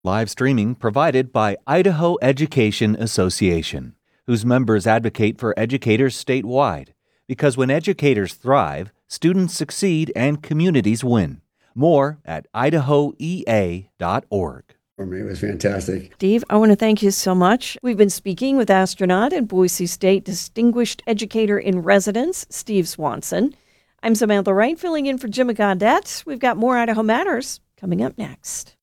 Live streaming provided by Idaho Education Association, whose members advocate for educators statewide. Because when educators thrive, students succeed and communities win. More at idahoea.org. For me, it was fantastic. Steve, I want to thank you so much. We've been speaking with astronaut and Boise State Distinguished Educator in Residence, Steve Swanson. I'm Samantha Wright, filling in for Jim Gaudette. We've got more Idaho Matters coming up next.